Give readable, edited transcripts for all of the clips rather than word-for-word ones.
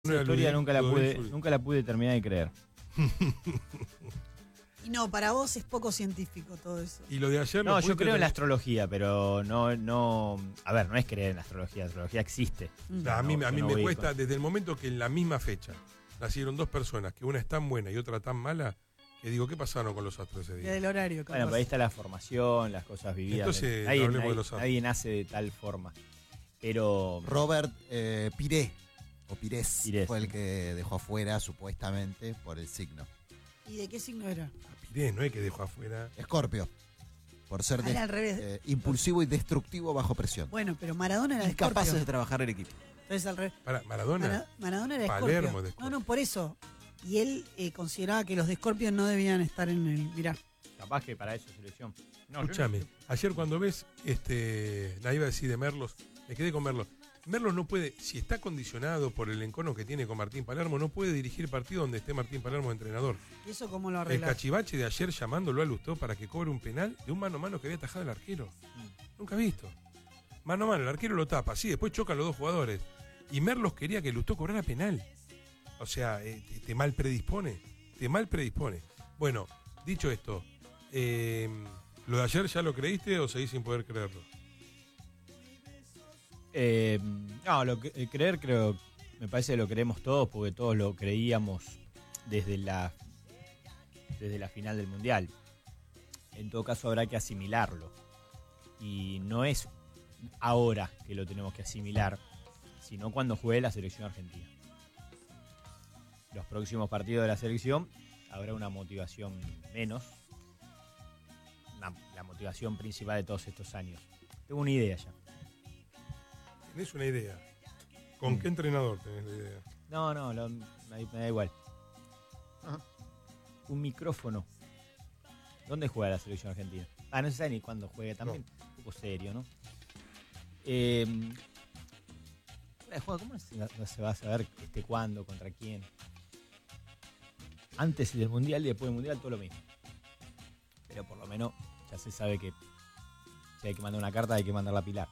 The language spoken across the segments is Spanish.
Esa historia nunca la pude terminar de creer. Y no, para vos es poco científico todo eso. Y lo de ayer No, yo creo en la astrología, pero no. A ver, no es creer en la astrología existe. A mí me cuesta, desde el momento que en la misma fecha nacieron dos personas, que una es tan buena y otra tan mala, que digo, ¿qué pasaron con los astros ese día? Del horario. Bueno, pero ahí está la formación, las cosas vividas. Entonces, hablemos de los astros. Nadie nace de tal forma. Pero. Robert Pires fue el que dejó afuera, supuestamente, por el signo. ¿Y de qué signo era? Piré, no es que dejó afuera. Escorpio. Por ser Al revés. impulsivo y destructivo bajo presión. Bueno, pero Maradona era Escorpio. Incapaces de trabajar en equipo. Entonces al revés. Maradona. Maradona era Palermo Escorpio. de Escorpio. No, por eso. Y él consideraba que los de Escorpio no debían estar en el. Mirá. Capaz que para eso selección. No, escúchame, ayer cuando ves, la iba a decir de Merlos, me quedé con Merlos. Merlos no puede, si está condicionado por el encono que tiene con Martín Palermo, no puede dirigir partido donde esté Martín Palermo entrenador. ¿Y eso cómo lo El arreglas? cachivache de ayer llamándolo a Lustó para que cobre un penal de un mano a mano que había atajado el arquero. Nunca visto. Mano a mano, el arquero lo tapa, sí, después chocan los dos jugadores. Y Merlos quería que Lustó cobrara penal. O sea, te mal predispone. Bueno, dicho esto, ¿lo de ayer ya lo creíste o seguís sin poder creerlo? No, creer creo, me parece que lo creemos todos porque todos lo creíamos desde la final del Mundial. En todo caso habrá que asimilarlo. Y no es ahora que lo tenemos que asimilar, sino cuando juegue la selección argentina. Los próximos partidos de la selección habrá una motivación menos. La motivación principal de todos estos años. Tengo una idea ya. ¿Tenés una idea? ¿Con qué entrenador tenés la idea? No, me da igual. Un micrófono. ¿Dónde juega la selección argentina? No se sabe ni cuándo juega también. No. Un poco serio, ¿no? ¿Cómo se va a saber cuándo, contra quién? Antes del Mundial y después del Mundial todo lo mismo. Pero por lo menos ya se sabe que si hay que mandar una carta hay que mandarla a Pilar.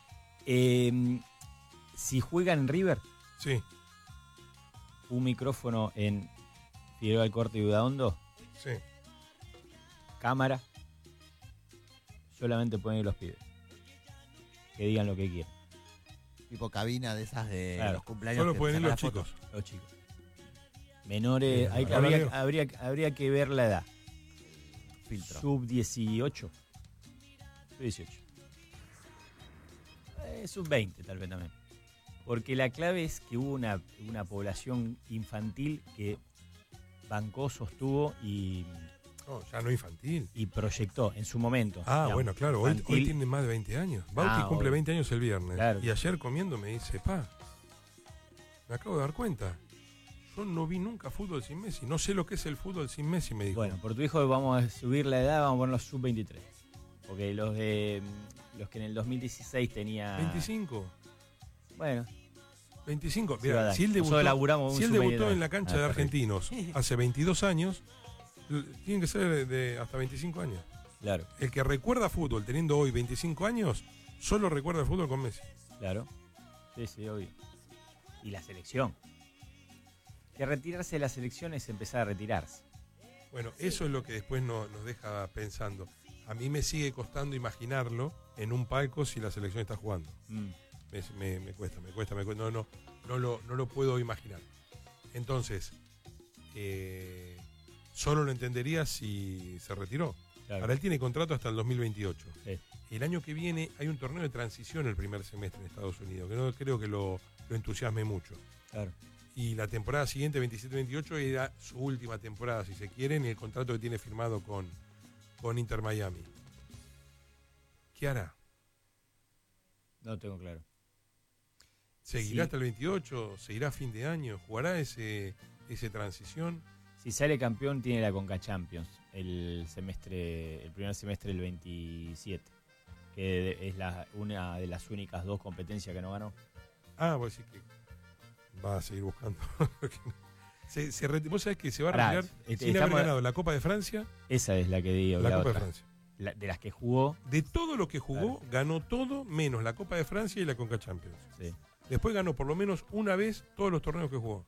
Si juegan en River, sí. Un micrófono en Figueroa Alcorta y Budaondo, sí. Cámara, solamente pueden ir los pibes. Que digan lo que quieran. Tipo cabina de esas de claro. Los cumpleaños. Solo pueden ir los chicos. Los chicos. Menores, habría que ver la edad. Filtro. Sub 18. Sub 18. Sub 20 tal vez también. Porque la clave es que hubo una población infantil que bancó, sostuvo y... No, ya no infantil. Y proyectó en su momento. Digamos, bueno, claro, hoy tiene más de 20 años. Bauti cumple 20 años el viernes. Claro. Y ayer comiendo me dice, me acabo de dar cuenta. Yo no vi nunca fútbol sin Messi. No sé lo que es el fútbol sin Messi, me dijo. Bueno, por tu hijo vamos a subir la edad, vamos a ponerlos sub 23. Porque los que en el 2016 tenía... 25. Bueno. 25. Mira, si él debutó en la cancha de Argentinos hace 22 años, tienen que ser de hasta 25 años. Claro. El que recuerda fútbol teniendo hoy 25 años, solo recuerda el fútbol con Messi. Claro. Sí, obvio. Y la selección. Que retirarse de la selección es empezar a retirarse. Bueno, eso es lo que después nos deja pensando. A mí me sigue costando imaginarlo en un palco si la selección está jugando. Me cuesta. No lo puedo imaginar. Entonces, solo lo entendería si se retiró. Claro. Ahora él tiene contrato hasta el 2028. Sí. El año que viene hay un torneo de transición el primer semestre en Estados Unidos, que no creo que lo entusiasme mucho. Claro. Y la temporada siguiente, 27-28, era su última temporada, si se quiere, en el contrato que tiene firmado con Inter Miami. ¿Qué hará? No tengo claro. ¿Seguirá hasta el 28? ¿Seguirá a fin de año? ¿Jugará ese transición? Si sale campeón tiene la Conca Champions el primer semestre del 27, que es una de las únicas dos competencias que no ganó. Pues sí que va a seguir buscando. ¿Vos sabés que se va a retirar sin haber ganado la Copa de Francia? Esa es la que digo. La Copa de Francia. De las que jugó. De todo lo que jugó, ganó todo menos la Copa de Francia y la Conca Champions. Sí. Después ganó por lo menos una vez todos los torneos que jugó.